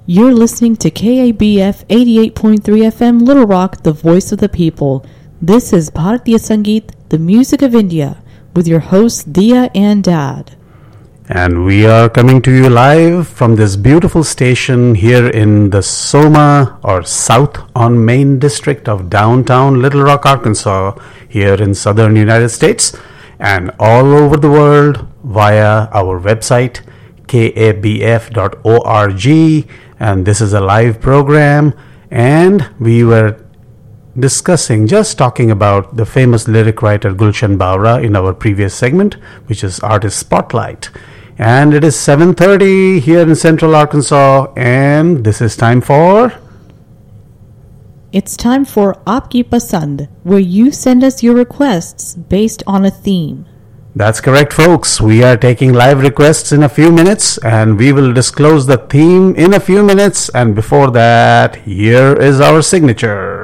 You're listening to KABF 88.3 FM Little Rock, the voice of the people. This is Bharatiya Sangeet, the music of India, with your hosts Dia and Dad. And we are coming to you live from this beautiful station here in the Soma or South on Main district of downtown Little Rock, Arkansas, here in southern United States, and all over the world via our website kabf.org. And this is a live program, and we were just talking about the famous lyric writer Gulshan Bawra in our previous segment, which is Artist Spotlight. And it is 7:30 here in Central Arkansas, and this is time for... It's time for Aapki Pasand, where you send us your requests based on a theme. That's correct, folks. We are taking live requests in a few minutes, and we will disclose the theme in a few minutes. And before that, here is our signature.